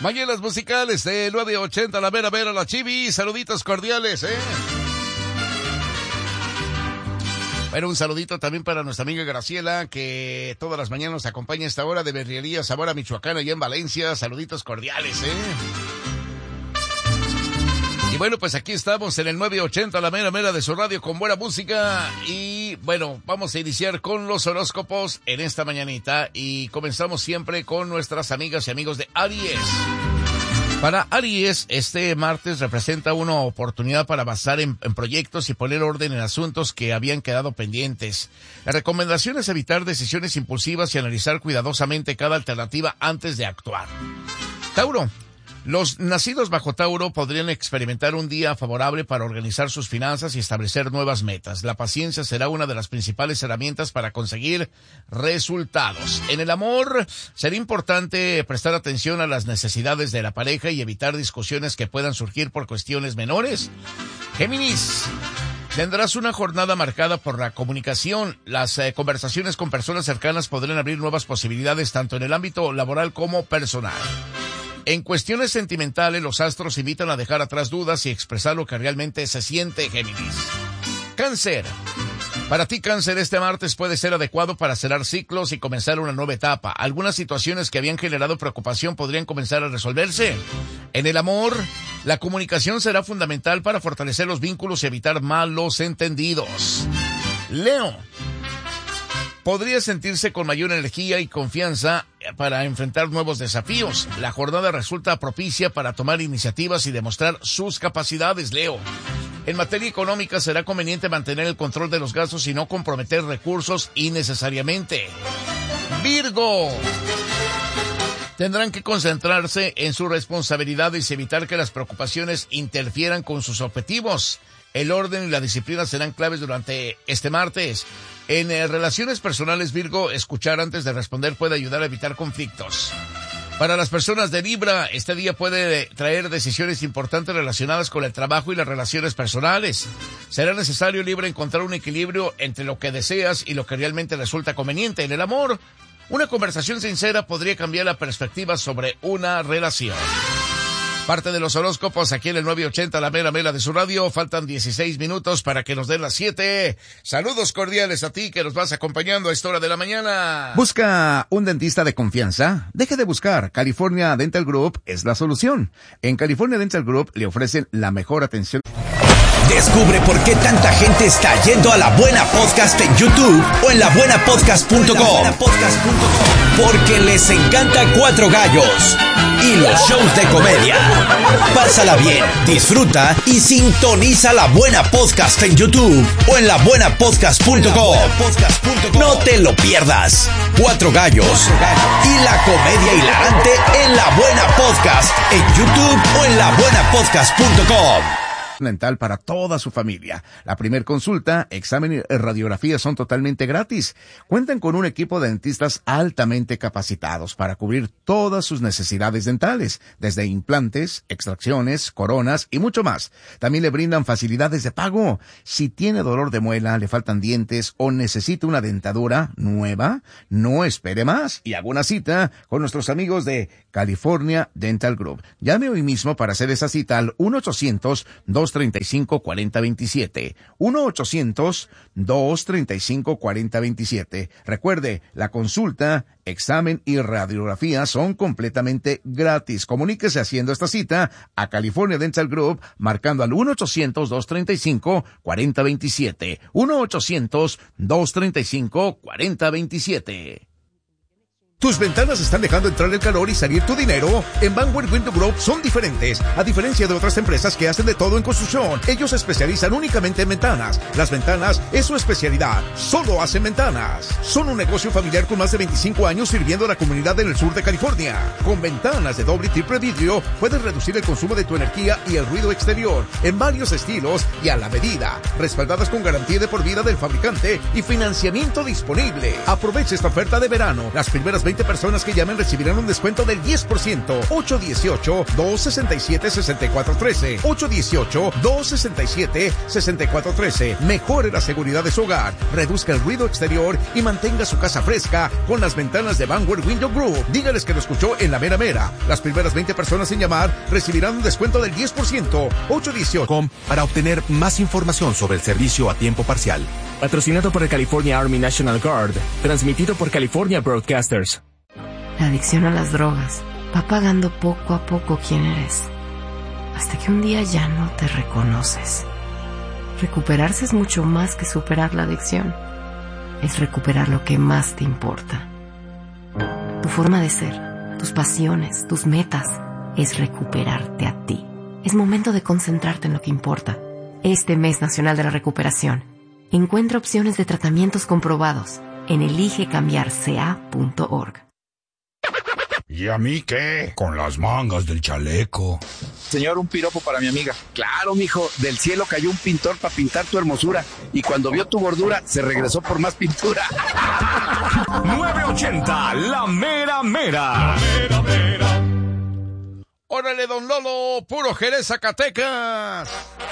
Mañanas musicales de 980, la mera mera, la chivi. Saluditos cordiales, Bueno, un saludito también para nuestra amiga Graciela, que todas las mañanas nos acompaña a esta hora de Berriería Zamora, Michoacán, allá en Valencia. Saluditos cordiales, Y bueno, pues aquí estamos en el 980, la mera mera de su radio, con buena música. Y bueno, vamos a iniciar con los horóscopos en esta mañanita. Y comenzamos siempre con nuestras amigas y amigos de Aries. Para Aries, este martes representa una oportunidad para avanzar en proyectos y poner orden en asuntos que habían quedado pendientes. La recomendación es evitar decisiones impulsivas y analizar cuidadosamente cada alternativa antes de actuar. Tauro. Los nacidos bajo Tauro podrían experimentar un día favorable para organizar sus finanzas y establecer nuevas metas. La paciencia será una de las principales herramientas para conseguir resultados. En el amor, será importante prestar atención a las necesidades de la pareja y evitar discusiones que puedan surgir por cuestiones menores. Géminis. Tendrás una jornada marcada por la comunicación. Las conversaciones con personas cercanas podrán abrir nuevas posibilidades tanto en el ámbito laboral como personal. En cuestiones sentimentales, los astros invitan a dejar atrás dudas y expresar lo que realmente se siente, Géminis. Cáncer. Para ti, Cáncer, este martes puede ser adecuado para cerrar ciclos y comenzar una nueva etapa. Algunas situaciones que habían generado preocupación podrían comenzar a resolverse. En el amor, la comunicación será fundamental para fortalecer los vínculos y evitar malos entendidos. Leo. Podría sentirse con mayor energía y confianza para enfrentar nuevos desafíos. La jornada resulta propicia para tomar iniciativas y demostrar sus capacidades, Leo. En materia económica será conveniente mantener el control de los gastos y no comprometer recursos innecesariamente. Virgo. Tendrán que concentrarse en sus responsabilidades y evitar que las preocupaciones interfieran con sus objetivos. El orden y la disciplina serán claves durante este martes. En relaciones personales, Virgo, escuchar antes de responder puede ayudar a evitar conflictos. Para las personas de Libra, este día puede traer decisiones importantes relacionadas con el trabajo y las relaciones personales. Será necesario, Libra, encontrar un equilibrio entre lo que deseas y lo que realmente resulta conveniente. En el amor, una conversación sincera podría cambiar la perspectiva sobre una relación. Parte de los horóscopos aquí en el 980, la mera mera de su radio. Faltan 16 minutos para que nos den las 7. Saludos cordiales a ti que nos vas acompañando a esta hora de la mañana. ¿Busca un dentista de confianza? Deje de buscar. California Dental Group es la solución. En California Dental Group le ofrecen la mejor atención. Descubre por qué tanta gente está yendo a La Buena Podcast en YouTube o en labuenapodcast.com. Porque les encanta Cuatro Gallos y los shows de comedia. Pásala bien, disfruta y sintoniza La Buena Podcast en YouTube o en labuenapodcast.com. No te lo pierdas. Cuatro Gallos y la comedia hilarante en La Buena Podcast en YouTube o en labuenapodcast.com. Dental para toda su familia. La primer consulta, examen y radiografía son totalmente gratis. Cuentan con un equipo de dentistas altamente capacitados para cubrir todas sus necesidades dentales, desde implantes, extracciones, coronas y mucho más. También le brindan facilidades de pago. Si tiene dolor de muela, le faltan dientes o necesita una dentadura nueva, no espere más y haga una cita con nuestros amigos de California Dental Group. Llame hoy mismo para hacer esa cita al 1-800-235-4027. 1-800-235-4027. Recuerde, la consulta, examen y radiografía son completamente gratis. Comuníquese haciendo esta cita a California Dental Group marcando al 1-800-235-4027. 1-800-235-4027. ¿Tus ventanas están dejando entrar el calor y salir tu dinero? En Vanguard Window Group son diferentes. A diferencia de otras empresas que hacen de todo en construcción, ellos se especializan únicamente en ventanas. Las ventanas es su especialidad. Solo hacen ventanas. Son un negocio familiar con más de 25 años sirviendo a la comunidad en el sur de California. Con ventanas de doble y triple vidrio, puedes reducir el consumo de tu energía y el ruido exterior en varios estilos y a la medida. Respaldadas con garantía de por vida del fabricante y financiamiento disponible. Aprovecha esta oferta de verano. Las primeras primeras 20 personas que llamen recibirán un descuento del 10%. 818-267-6413. 818-267-6413. Mejore la seguridad de su hogar, reduzca el ruido exterior y mantenga su casa fresca con las ventanas de Vanguard Window Group. Dígales que lo escuchó en La Mera Mera. Las primeras 20 personas en llamar recibirán un descuento del 10%. 818. Para obtener más información sobre el servicio a tiempo parcial. Patrocinado por el California Army National Guard. Transmitido por California Broadcasters. La adicción a las drogas va pagando poco a poco quién eres, hasta que un día ya no te reconoces. Recuperarse es mucho más que superar la adicción. Es recuperar lo que más te importa. Tu forma de ser, tus pasiones, tus metas, es recuperarte a ti. Es momento de concentrarte en lo que importa. Este mes nacional de la recuperación, encuentra opciones de tratamientos comprobados en eligecambiarca.org. ¿Y a mí qué? Con las mangas del chaleco. Señor, un piropo para mi amiga. Claro, mijo, del cielo cayó un pintor para pintar tu hermosura. Y cuando vio tu gordura, se regresó por más pintura. 980, la mera mera. La mera mera. Órale, don Lolo, puro Jerez, Zacatecas.